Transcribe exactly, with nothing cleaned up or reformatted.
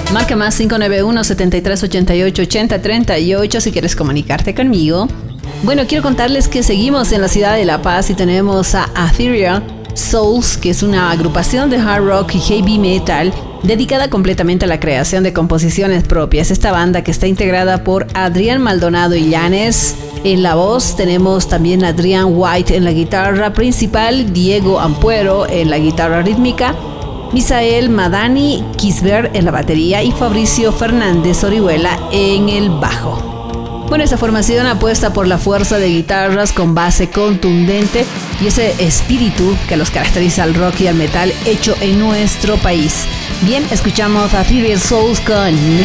Marca más cinco nueve uno, siete tres ocho ocho, ocho cero tres ocho si quieres comunicarte conmigo. Bueno, quiero contarles que seguimos en la ciudad de La Paz y tenemos a Ethereal Souls, que es una agrupación de hard rock y heavy metal dedicada completamente a la creación de composiciones propias. Esta banda, que está integrada por Adrián Maldonado y Llanes en la voz, tenemos también a Adrián White en la guitarra principal, Diego Ampuero en la guitarra rítmica, Misael Madani Kisber en la batería y Fabricio Fernández Orihuela en el bajo. Bueno, esta formación apuesta por la fuerza de guitarras con base contundente y ese espíritu que los caracteriza al rock y al metal hecho en nuestro país. Bien, escuchamos a Ethereal Souls con